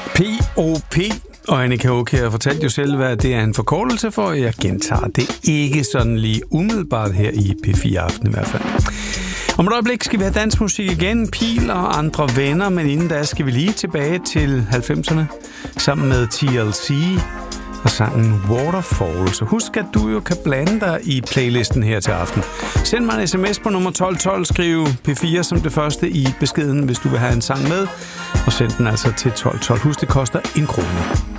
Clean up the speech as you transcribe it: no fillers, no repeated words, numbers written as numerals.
P.O.P. Og Annika Aukjær fortalte jo selv, hvad det er en forkortelse for. Jeg gentager det ikke sådan lige umiddelbart her i P4 Aften i hvert fald. Om et øjeblik skal vi have dansmusik igen, Pil og andre venner, men inden da skal vi lige tilbage til 90'erne sammen med TLC og sangen Waterfall. Så husk, at du jo kan blande dig i playlisten her til aften. Send mig en sms på nummer 1212, skriv P4 som det første i beskeden, hvis du vil have en sang med, og send den altså til 1212. Husk, det koster 1 krone.